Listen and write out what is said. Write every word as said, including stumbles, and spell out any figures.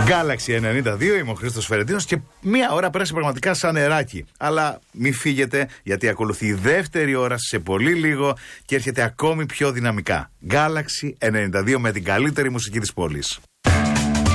Galaxy ενενήντα δύο, είμαι ο Χρήστος Φερετίνος και μία ώρα πέρασε πραγματικά σαν νεράκι. Αλλά μη φύγετε, γιατί ακολουθεί η δεύτερη ώρα σε πολύ λίγο και έρχεται ακόμη πιο δυναμικά. Galaxy ενενήντα δύο με την καλύτερη μουσική της πόλης.